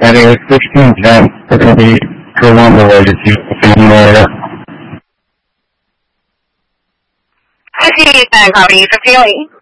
and it was 1610. It's going to be Columbia related to the family area. I see you said, how are you feeling?